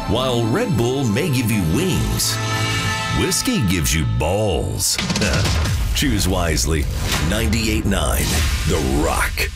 While Red Bull may give you wings, whiskey gives you balls. Choose wisely. 98.9 The Rock.